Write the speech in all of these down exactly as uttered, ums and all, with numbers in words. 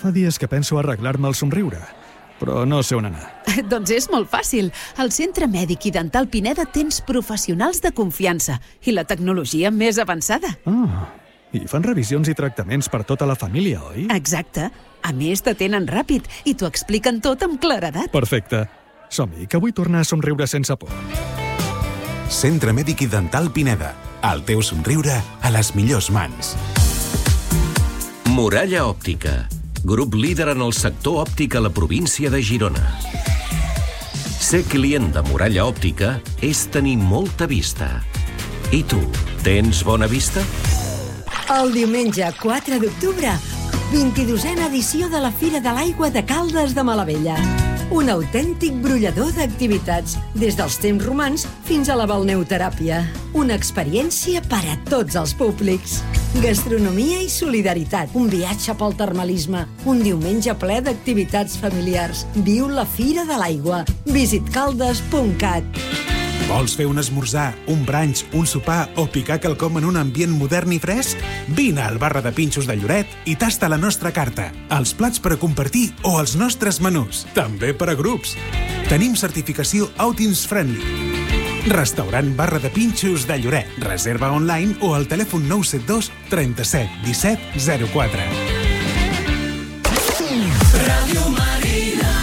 Fa dies que penso arreglar-me el somriure, però no sé on anar. Doncs és molt fàcil. Al Centre Mèdic i Dental Pineda tens professionals de confiança i la tecnologia més avançada. Ah, i fan revisions i tractaments per tota la família, oi? Exacte. A més, t'atenen ràpid i t'ho expliquen tot amb claredat. Perfecte. Som-hi, que vull tornar a somriure sense por. Centre Mèdic i Dental Pineda. El teu somriure a les millors mans. Muralla Òptica. Grup líder en el sector òptic a la província de Girona. Ser client de Muralla Òptica és tenir molta vista. I tu, tens bona vista? El diumenge quatre d'octubre, vint-i-dosena edició de la Fira de l'Aigua de Caldes de Malavella. Un autèntic brollador d'activitats, des dels temps romans fins a la balneoteràpia. Una experiència per a tots els públics. Gastronomia i solidaritat, un viatge pel termalisme, un diumenge ple d'activitats familiars. Viu la Fira de l'Aigua. Visit caldes punt cat. Vols fer un esmorzar, un brunch, un sopar o picar quelcom en un ambient modern i fresc? Vine al Barra de Pinxos de Lloret i tasta la nostra carta, els plats per a compartir o els nostres menús, també per a grups. Tenim certificació Outings Friendly. Restaurant Barra de Pinxos de Lloret. Reserva online o al telèfon nou set dos trenta-set disset zero quatre. Ràdio Marina.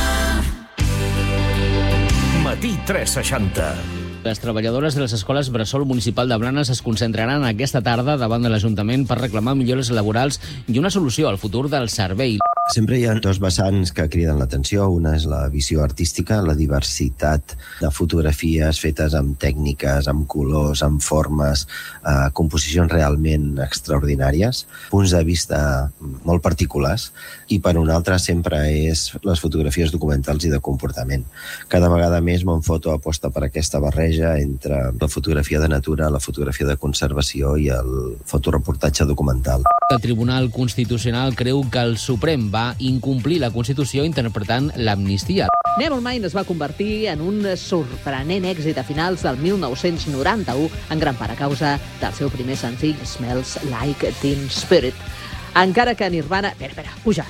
Matí tres seixanta. Les treballadores de les escoles Bressol Municipal de Blanes es concentraran aquesta tarda davant de l'Ajuntament per reclamar millores laborals i una solució al futur del servei. Sempre hi ha dos vessants que criden l'atenció. Una és la visió artística, la diversitat de fotografies fetes amb tècniques, amb colors, amb formes, eh, composicions realment extraordinàries, punts de vista molt particulars, i per una altra sempre és les fotografies documentals i de comportament. Cada vegada més Montfoto aposta per aquesta barreja entre la fotografia de natura, la fotografia de conservació i el fotoreportatge documental. El Tribunal Constitucional creu que el Suprem va incomplir la Constitució interpretant l'amnistia. Nevermind es va convertir en un sorprenent èxit a finals del mil nou-cents noranta-u, en gran part a causa del seu primer senzill Smells Like Teen Spirit. Encara que Nirvana... Espera, espera, puja.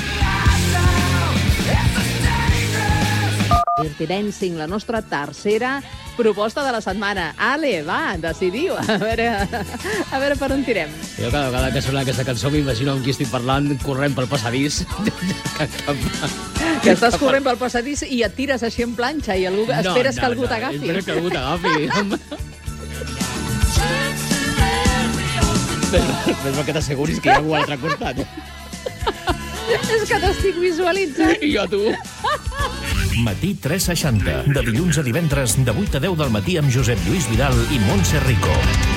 Dirty Dancing, la nostra tercera proposta de la setmana. Ale, va, decidiu. A veure, a veure per on tirem. Jo cada vegada que sona aquesta cançó m'imagino amb qui estic parlant corrent pel passadís. Que estàs corrent pel passadís i et tires així en planxa i algú, no, esperes no, que algú no, t'agafi. Esperes que algú t'agafi. Però que t'asseguris que hi ha algú a l'altre costat. És que t'estic visualitzant. I jo, tu. Matí tres seixanta. De dilluns a divendres, de vuit a deu del matí amb Josep Lluís Vidal i Montse Rico.